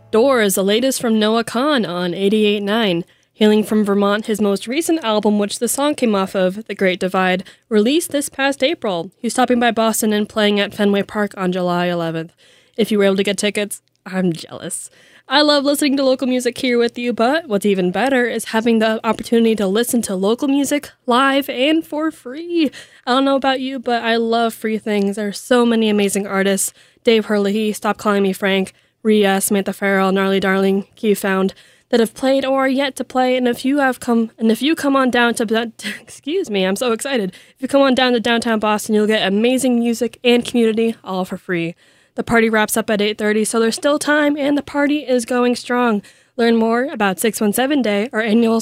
Door is the latest from Noah Kahan on 88.9. Hailing from Vermont, his most recent album, which the song came off of, The Great Divide, released this past April. He's stopping by Boston and playing at Fenway Park on July 11th. If you were able to get tickets, I'm jealous. I love listening to local music here with you, but what's even better is having the opportunity to listen to local music live and for free. I don't know about you, but I love free things. There are so many amazing artists. Dave Herlihy, Stop Calling Me Frank, Rhea, Samantha Farrell, Gnarly Darling, Key Found, that have played or are yet to play. And if you come on down to, excuse me, I'm so excited. If you come on down to downtown Boston, you'll get amazing music and community all for free. The party wraps up at 8:30, so there's still time, and the party is going strong. Learn more about 617 Day, our annual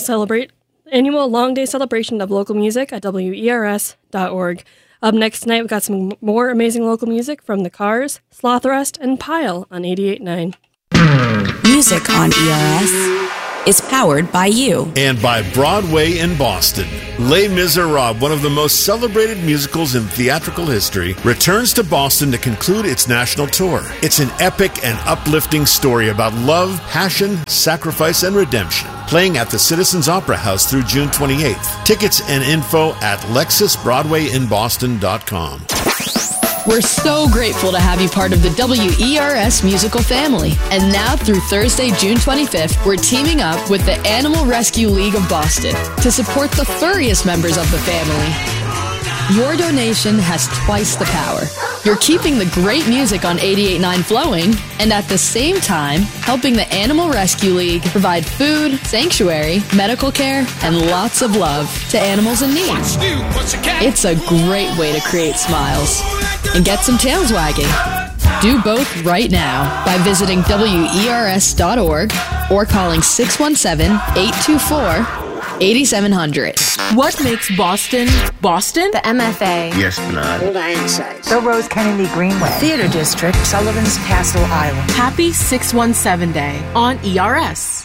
long day celebration of local music at wers.org. Up next tonight, we've got some more amazing local music from The Cars, Sloth Rest, and Pile on 88.9. Music on ERS is powered by you. And by Broadway in Boston. Les Miserables, one of the most celebrated musicals in theatrical history, returns to Boston to conclude its national tour. It's an epic and uplifting story about love, passion, sacrifice, and redemption. Playing at the Citizens Opera House through June 28th. Tickets and info at LexusBroadwayInBoston.com. We're so grateful to have you part of the WERS musical family. And now through Thursday, June 25th, we're teaming up with the Animal Rescue League of Boston to support the furriest members of the family. Your donation has twice the power. You're keeping the great music on 88.9 flowing, and at the same time, helping the Animal Rescue League provide food, sanctuary, medical care, and lots of love to animals in need. It's a great way to create smiles and get some tails wagging. Do both right now by visiting WERS.org or calling 617-824-8700. What makes Boston, Boston? The MFA. The Esplanade. Old Ironsides. The Rose Kennedy Greenway. Theater District. Sullivan's Castle Island. Happy 617 Day on ERS.